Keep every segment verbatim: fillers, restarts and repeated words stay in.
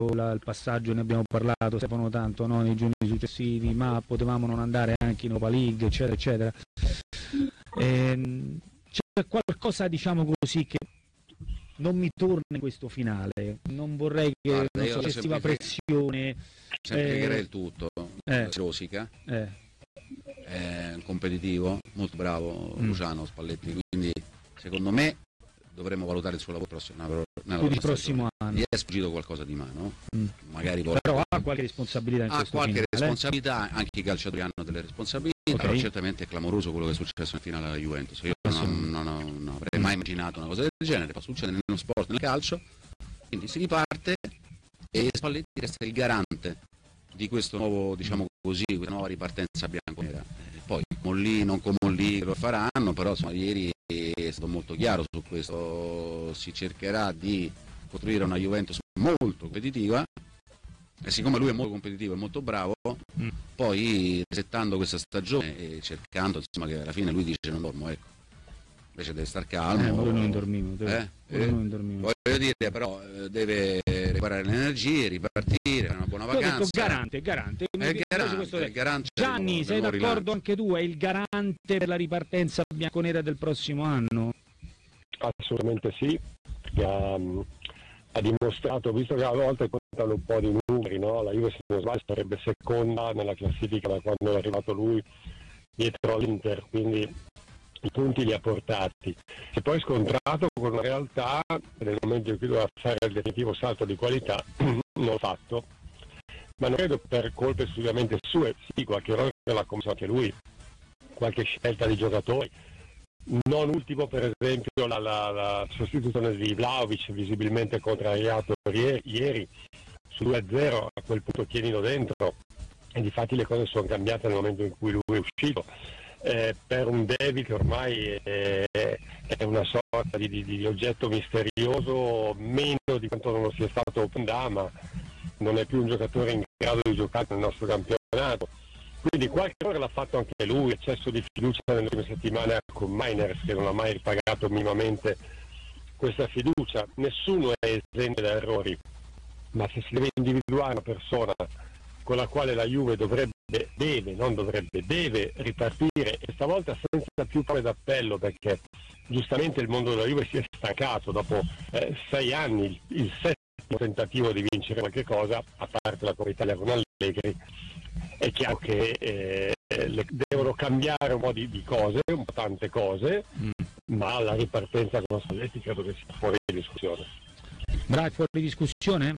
la, il passaggio, ne abbiamo parlato Stefano tanto, no, nei giorni successivi, ma potevamo non andare anche in Europa League, eccetera, eccetera. E, c'è qualcosa, diciamo così, che non mi torna in questo finale, non vorrei che Guarda, non so, gestiva pressione. Semplificherei eh, il tutto, eh, rosica, eh. è un competitivo, molto bravo mm. Luciano Spalletti, quindi secondo me dovremmo valutare il suo lavoro prossimo, nella il prossimo anno. Gli è sfuggito qualcosa di mano, mm. magari però ha qualche responsabilità in ha questo qualche finale. responsabilità, anche i calciatori hanno delle responsabilità, okay. Però certamente è clamoroso quello che è successo in finale alla Juventus. Io non, non, non, non avrei mai immaginato una cosa del genere, può succedere nello sport, nel calcio, quindi si riparte e Spalletti resta il garante di questo nuovo, diciamo così, questa nuova ripartenza bianconera. Poi Mollì, non con Mollì lo faranno, però insomma, ieri è stato molto chiaro su questo, si cercherà di costruire una Juventus molto competitiva e siccome lui è molto competitivo e molto bravo, mm. poi resettando questa stagione e cercando insomma che alla fine lui dice non dormo, ecco, invece deve star calmo. Eh, pure non dormivo, deve, eh? Eh? non dormivo. Voglio dire, però deve recuperare le energie, ripartire, una buona vacanza. Ho detto garante, garante. È garante, è garante. Gianni, sei d'accordo rilancio. Anche tu? È il garante per la ripartenza bianconera del prossimo anno? Assolutamente sì. Um, ha dimostrato, visto che a volte contano un po' di numeri, no? La Juve, se non sbaglio, sarebbe seconda nella classifica da quando è arrivato lui dietro all'Inter, quindi i punti li ha portati. Si è poi scontrato con una realtà nel momento in cui doveva fare il definitivo salto di qualità, non l'ha fatto, ma non credo per colpe esclusivamente sue, sì, qualche errore l'ha commesso anche lui, qualche scelta di giocatori. Non ultimo per esempio la, la, la sostituzione di Vlahovic, visibilmente contrariato ieri su due a zero, a quel punto tienilo dentro, e difatti le cose sono cambiate nel momento in cui lui è uscito, eh, per un Devi che ormai è, è una sorta di, di, di oggetto misterioso, meno di quanto non lo sia stato Openda, non è più un giocatore in grado di giocare nel nostro campionato. Quindi qualche errore l'ha fatto anche lui, eccesso di fiducia nelle ultime settimane con Mainers, che non ha mai ripagato minimamente questa fiducia. Nessuno è esente da errori, ma se si deve individuare una persona con la quale la Juve dovrebbe, deve, non dovrebbe, deve ripartire, e stavolta senza più parole d'appello, perché giustamente il mondo della Juve si è stancato dopo eh, sei anni, il, il settimo tentativo di vincere qualche cosa, a parte la Coppa Italia con Allegri. È chiaro che eh, le, devono cambiare un po' di, di cose, un po' tante cose, mm. ma la ripartenza con Spalletti credo che sia fuori di discussione. Bravi, fuori di discussione?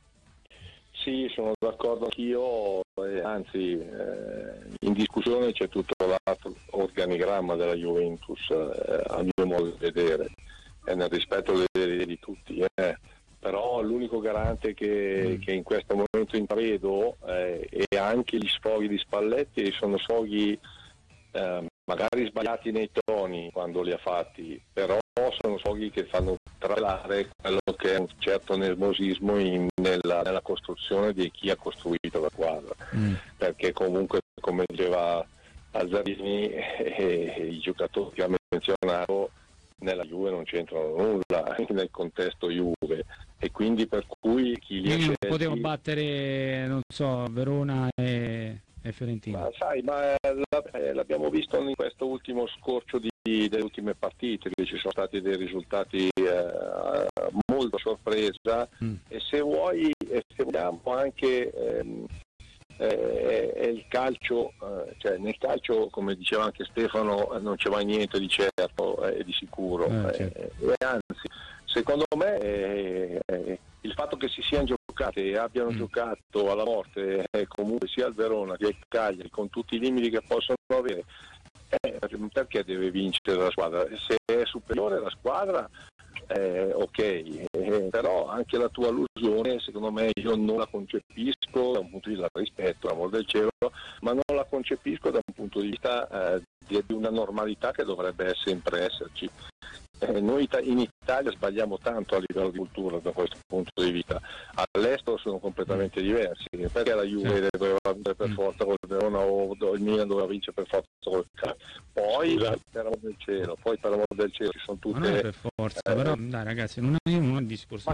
Sì, sono d'accordo anch'io, eh, anzi eh, in discussione c'è tutto l'altro organigramma della Juventus, eh, a mio modo di vedere, e nel rispetto di, di tutti. Eh. Però l'unico garante che, che in questo momento intravedo eh, e anche gli sfoghi di Spalletti sono sfoghi eh, magari sbagliati nei toni quando li ha fatti, però sono sfoghi che fanno travelare quello che è un certo nervosismo in, nella, nella costruzione di chi ha costruito la squadra, mm. perché comunque, come diceva Azzarini, eh, i giocatori che ha menzionato nella Juve non c'entrano nulla nel contesto Juve, e quindi per cui chi li non potevo battere, non so, Verona e, e Fiorentina. Ma sai, ma l'abbiamo visto in questo ultimo scorcio di, delle ultime partite, che ci sono stati dei risultati eh, molto a sorpresa, mm. e se vuoi, e se vogliamo anche ehm, eh, è il calcio, eh, cioè nel calcio, come diceva anche Stefano, non c'è mai niente di certo e eh, di sicuro, eh, certo. eh, e anzi secondo me eh, eh, il fatto che si siano giocate e abbiano mm. giocato alla morte eh, comunque sia il Verona che il Cagliari, con tutti i limiti che possono avere, eh, perché deve vincere la squadra? Se è superiore la squadra, eh, ok, eh, però anche la tua allusione secondo me io non la concepisco da un punto di vista del rispetto, amor del cielo, ma non la concepisco da un punto di vista eh, di una normalità che dovrebbe sempre esserci. Eh, noi in Italia sbagliamo tanto a livello di cultura da questo punto di vista, all'estero sono completamente diversi, perché la Juve sì. doveva vincere per forza col Verona o il Milan doveva vincere per forza col Cagliari, poi sì. per amor del cielo, poi per amor del cielo ci sono tutte... Ma non è per forza, eh, però dai ragazzi, non è un discorso di... Sì,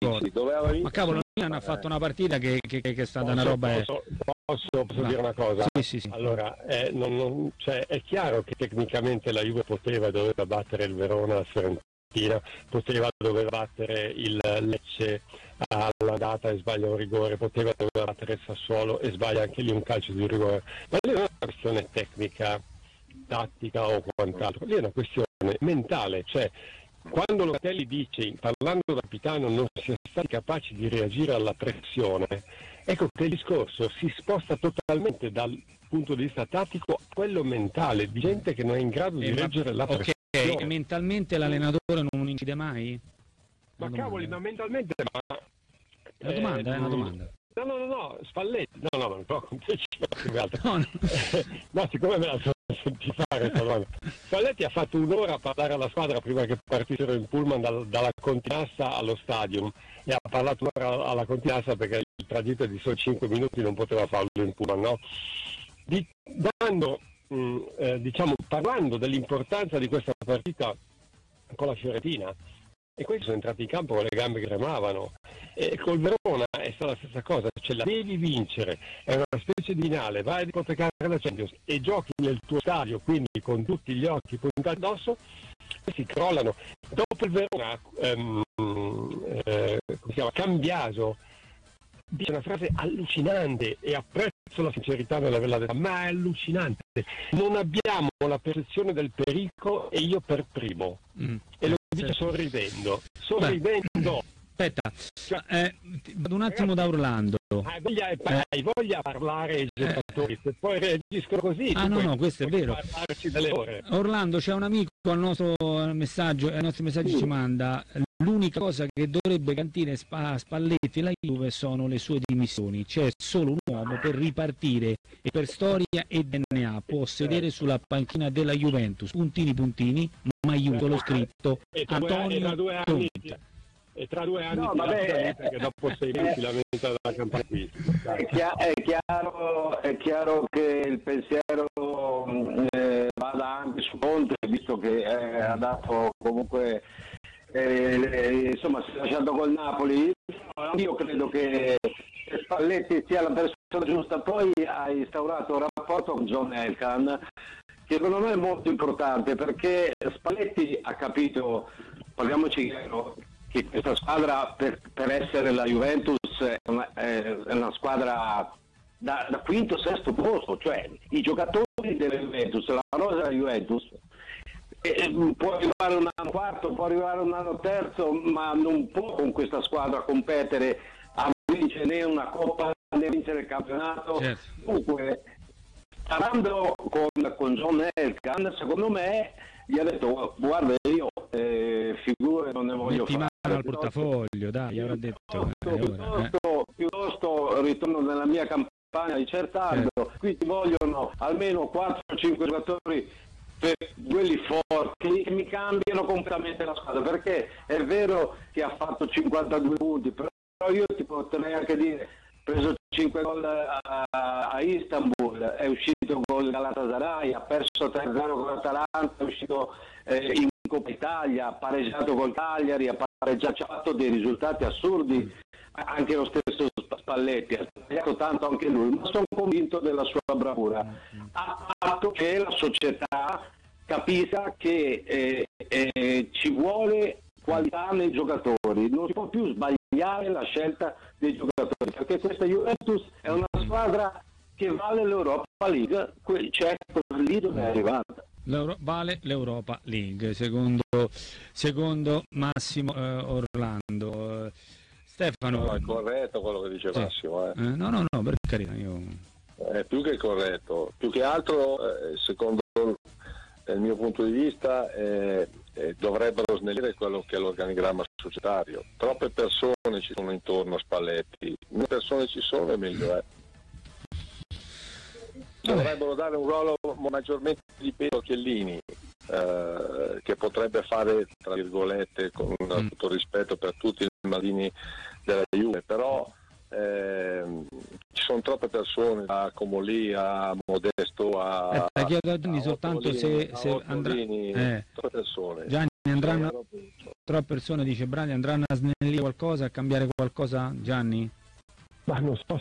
d'accordo. sì, doveva ma cavolo, il Milan ha fatto una partita che, che, che è stata posso, una roba... Posso, posso, posso dire una cosa? Sì, sì, sì. Allora, eh, non, non, cioè, è chiaro che tecnicamente la Juve poteva e doveva battere il Verona, la Fiorentina, poteva dover battere il Lecce alla data e sbaglia un rigore, poteva dover battere il Sassuolo e sbaglia anche lì un calcio di rigore, ma lì non è una questione tecnica, tattica o quant'altro, lì è una questione mentale, cioè quando Locatelli dice, parlando da capitano, non si è stati capaci di reagire alla pressione, ecco che il discorso si sposta totalmente dal punto di vista tattico a quello mentale, di gente che non è in grado di eh, reggere la pressione. Ok, mentalmente l'allenatore non incide mai? Ma Una cavoli, domanda. ma mentalmente... Ma, È una domanda, eh, è una domanda. No, no, no, no, Spalletti, no, no, ma non può compiacere. No, no. No, siccome me la sono sentita fare questa domanda. Spalletti ha fatto un'ora a parlare alla squadra prima che partissero in pullman dal, dalla Continassa allo stadium e ha parlato un'ora alla Continassa perché il tragitto è di solo cinque minuti, non poteva farlo in pullman, no? Di, dando, mh, eh, diciamo, parlando dell'importanza di questa partita con la Fiorentina, e questi sono entrati in campo con le gambe che tremavano, e col Verona è stata la stessa cosa, cioè la devi vincere, è una specie di finale, vai ad ipotecare la Champions e giochi nel tuo stadio, quindi con tutti gli occhi puntati addosso, e si crollano. Dopo il Verona, ehm, eh, come si chiama, Cambiaso dice una frase allucinante e apprezzo la sincerità nell'averla detta, ma è allucinante, non abbiamo la percezione del pericolo e io per primo, mm. e lo dice sorridendo, sorridendo. Aspetta, cioè, eh, vado un attimo da Orlando. Hai voglia, hai voglia a parlare ai giocatori, eh. se poi reagiscono così. Ah no, no, questo è vero. Delle ore. Orlando, c'è un amico al nostro messaggio, ai nostri messaggi ci manda, l'unica cosa che dovrebbe garantire a Spalletti e la Juve sono le sue dimissioni. C'è solo un uomo per ripartire e per storia e D N A può sedere sulla panchina della Juventus. Puntini puntini, maiuscolo scritto Antonio Conte. E tra due anni no, ti vabbè, perché dopo sei mesi la lamenta della campagna qui. È, chia- è, chiaro, è chiaro che il pensiero eh, vada anche su Conte, visto che eh, ha dato comunque eh, le, insomma si è lasciato col Napoli. Io credo che Spalletti sia la persona giusta. Poi ha instaurato un rapporto con John Elkann che secondo me è molto importante, perché Spalletti ha capito, parliamoci chiaro, che questa squadra per, per essere la Juventus è una, è una squadra da, da quinto sesto posto, cioè i giocatori della Juventus, la rosa della Juventus eh, può arrivare un anno quarto, può arrivare un anno terzo, ma non può con questa squadra competere a vincere né una coppa né vincere il campionato. Certo. Dunque, parlando con, con John Elkann, secondo me gli ha detto guarda, io eh, figure non ne voglio Metti fare al portafoglio, dai, avrà detto piuttosto, eh, piuttosto, eh. piuttosto ritorno nella mia campagna di Certaldo, certo. Qui ti vogliono almeno quattro o cinque giocatori per quelli forti che mi cambiano completamente la squadra, perché è vero che ha fatto cinquantadue punti, però io ti potrei anche dire preso cinque gol a, a Istanbul, è uscito col Galatasaray, ha perso tre a zero con l'Atalanta, è uscito eh, in Coppa Italia, ha pareggiato col Cagliari, ha pareggiato, ha fatto dei risultati assurdi, anche lo stesso Spalletti, ha sbagliato tanto anche lui, ma sono convinto della sua bravura. Ha fatto che la società capisca che eh, eh, ci vuole qualità nei giocatori, non si può più sbagliare la scelta dei giocatori, perché questa Juventus è una squadra che vale l'Europa League, certo lì dove è arrivata. L'Euro- vale l'Europa League, secondo, secondo Massimo eh, Orlando. Eh, Stefano... No, è corretto quello che dice sì. Massimo. Eh. Eh, no, no, no, per carità, io... È più che corretto. Più che altro, eh, secondo il mio punto di vista, eh, eh, dovrebbero snellire quello che è l'organigramma societario. Troppe persone ci sono intorno a Spalletti, meno persone ci sono e meglio è. Dovrebbero dare un ruolo maggiormente di peso a Chiellini, eh, che potrebbe fare, tra virgolette, con mm. tutto il rispetto per tutti i Maldini della Juve, però eh, ci sono troppe persone, da Comolli a Modesto a... Eh, chiedo a Gianni soltanto se, se andrà... Eh. Troppe persone. Gianni andranno troppe persone, dice Brandi, andranno a snellire qualcosa, a cambiare qualcosa, Gianni? Ma non so